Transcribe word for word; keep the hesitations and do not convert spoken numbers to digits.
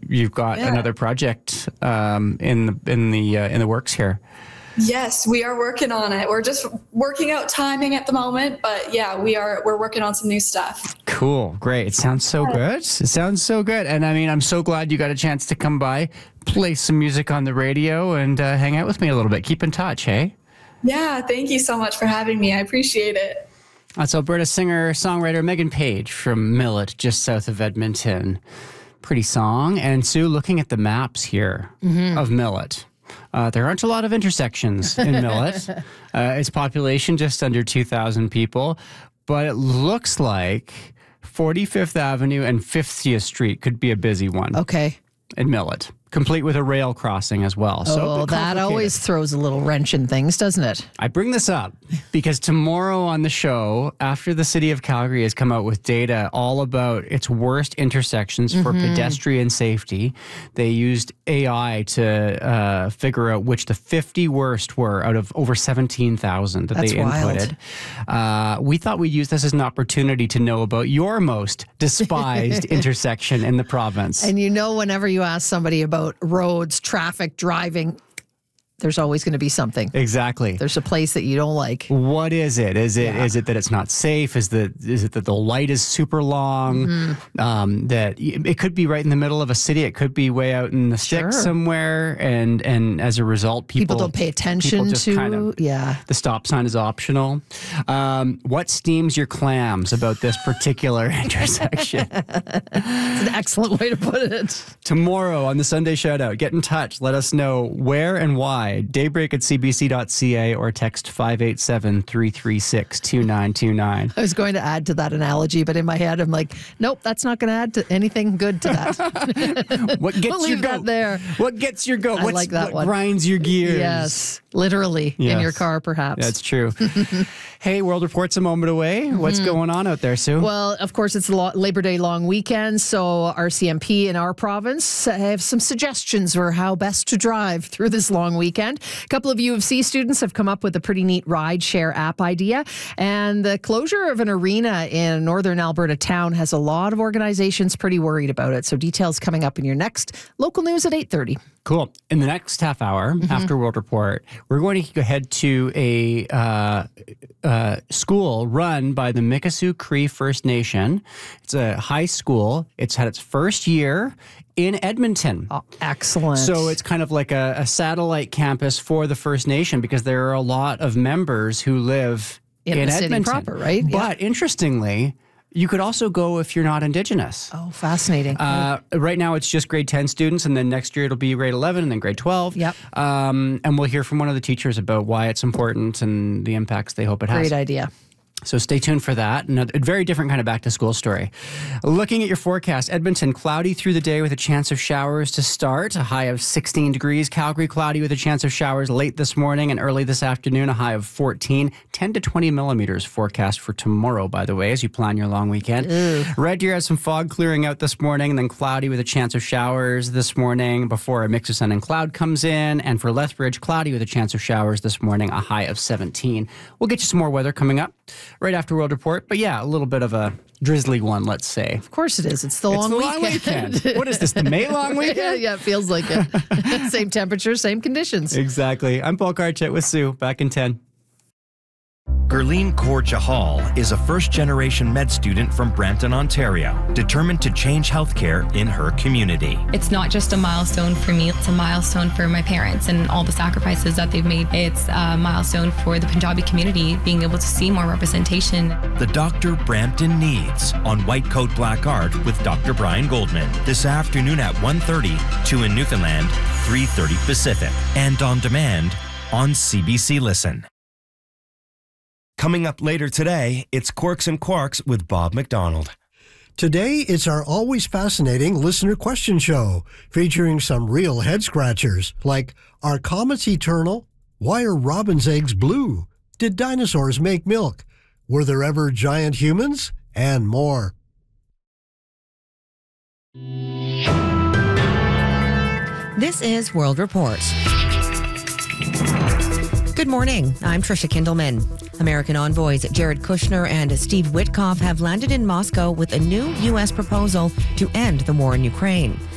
you've got Yeah. another project um, in the in the uh, in the works here. Yes, we are working on it. We're just working out timing at the moment, but yeah, we are. We're working on some new stuff. Cool, great. It sounds so good. It sounds so good. And I mean, I'm so glad you got a chance to come by, play some music on the radio, and uh, hang out with me a little bit. Keep in touch, hey? Yeah, thank you so much for having me. I appreciate it. That's Alberta singer-songwriter Megan Page from Millet, just south of Edmonton. Pretty song. And Sue, looking at the maps here mm-hmm. of Millet, uh, there aren't a lot of intersections in Millet. uh, its population just under two thousand people, but it looks like forty-fifth Avenue and fiftieth Street could be a busy one. Okay. In Millet, complete with a rail crossing as well. Oh, so that always throws a little wrench in things, doesn't it? I bring this up because tomorrow on the show, after the City of Calgary has come out with data all about its worst intersections for mm-hmm. pedestrian safety, they used A I to uh, figure out which the fifty worst were out of over seventeen thousand that That's they wild. inputted. Uh, we thought we'd use this as an opportunity to know about your most despised intersection in the province. And you know, whenever you ask somebody about roads, traffic, driving, there's always going to be something. Exactly. There's a place that you don't like. What is it? Is it Yeah. is it that it's not safe? Is the is it that the light is super long? Mm-hmm. Um, that it could be right in the middle of a city. It could be way out in the sticks Sure. somewhere, and and as a result, people, People don't pay attention people just to. kind of, yeah. the stop sign is optional. Um, what steams your clams about this particular intersection? It's an excellent way to put it. Tomorrow on the Sunday Shoutout, get in touch. Let us know where and why. Daybreak at c b c dot c a or text five eight seven, three three six, two nine two nine. I was going to add to that analogy, but in my head, I'm like, nope, that's not going to add to anything good to that. What gets We'll your leave goat? that there. What gets your goat? I What's, like that what one. grinds your gears? Yes, literally in Yes. your car, perhaps. That's true. Hey, World Report's a moment away. What's going on out there, Sue? Well, of course, it's the lo- Labor Day long weekend, so R C M P in our province have some suggestions for how best to drive through this long weekend. A couple of U of C students have come up with a pretty neat ride-share app idea, and the closure of an arena in a northern Alberta town has a lot of organizations pretty worried about it. So details coming up in your next local news at eight thirty. Cool. In the next half hour, Mm-hmm. after World Report, we're going to head to a uh, uh, school run by the Mikisew Cree First Nation. It's a high school. It's had its first year in Edmonton. Oh, excellent. So it's kind of like a, a satellite campus for the First Nation because there are a lot of members who live In in, the city Edmonton. proper, right? Yeah. But interestingly, you could also go if you're not Indigenous. Oh, fascinating. Uh, right now, it's just grade ten students, and then next year it'll be grade eleven and then grade twelve. Yep. Um, and we'll hear from one of the teachers about why it's important and the impacts they hope it has. Great idea. So stay tuned for that. Another, a very different kind of back-to-school story. Looking at your forecast, Edmonton, cloudy through the day with a chance of showers to start, a high of sixteen degrees. Calgary, cloudy with a chance of showers late this morning and early this afternoon, a high of fourteen. ten to twenty millimeters forecast for tomorrow, by the way, as you plan your long weekend. Ew. Red Deer has some fog clearing out this morning, and then cloudy with a chance of showers this morning before a mix of sun and cloud comes in. And for Lethbridge, cloudy with a chance of showers this morning, a high of seventeen. We'll get you some more weather coming up right after World Report. But yeah, a little bit of a drizzly one, let's say. Of course it is. It's the It's long the weekend. long weekend. What is this, the May long yeah, weekend? yeah, it feels like it. Same temperature, same conditions. Exactly. I'm Paul Karchet with Sue. Back in ten. Gurleen Kaur Chahal is a first-generation med student from Brampton, Ontario, determined to change healthcare in her community. It's not just a milestone for me, it's a milestone for my parents and all the sacrifices that they've made. It's a milestone for the Punjabi community, being able to see more representation. The Doctor Brampton Needs on White Coat Black Art with Doctor Brian Goldman this afternoon at one thirty, two in Newfoundland, three thirty Pacific, and on demand on C B C Listen. Coming up later today, it's Quirks and Quarks with Bob McDonald. Today, it's our always fascinating listener question show, featuring some real head-scratchers, like, are comets eternal? Why are robin's eggs blue? Did dinosaurs make milk? Were there ever giant humans? And more. This is World Report. Good morning. I'm Trisha Kindleman. American envoys Jared Kushner and Steve Witkoff have landed in Moscow with a new U S proposal to end the war in Ukraine.